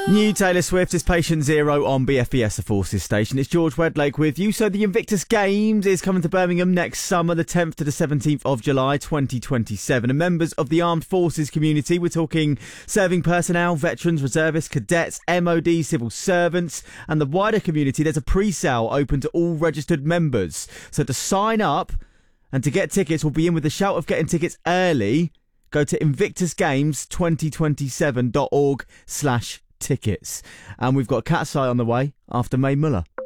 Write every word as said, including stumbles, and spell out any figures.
New Taylor Swift is Patient Zero on B F B S, the Forces station. It's George Wedlake with you. So the Invictus Games is coming to Birmingham next summer, the tenth to the seventeenth of July, twenty twenty-seven. And members of the armed forces community, we're talking serving personnel, veterans, reservists, cadets, M O D, civil servants, and the wider community, there's a pre-sale open to all registered members. So to sign up and to get tickets, we'll be in with the shout of getting tickets early. Go to invictus games twenty twenty-seven dot org slash tickets. And we've got Cat's Eye on the way after Mae Muller.